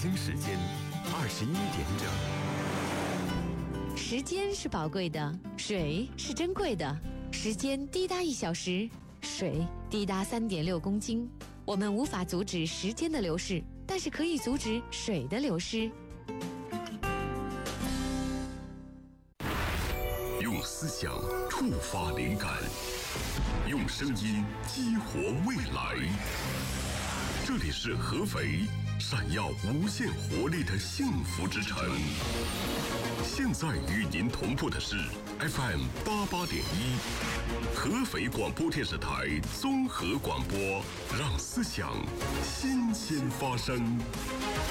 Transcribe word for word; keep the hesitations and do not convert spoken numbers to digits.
京时间二十一点整。 时间是宝贵的，水是珍贵的。时间滴答一小时，水滴答三点六公斤。我们无法阻止时间的流逝，但是可以阻止水的流失。 用思想触发灵感，用声音激活未来。这里是合肥，闪耀无限活力的幸福之城。现在与您同步的是 F M 八八点一，合肥广播电视台综合广播，让思想新鲜发生。